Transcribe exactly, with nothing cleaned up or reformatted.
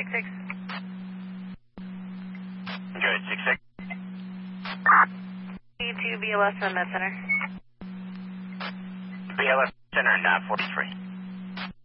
six six. Good, six six. Need to B L S on that center. B L S Center, nine forty-three.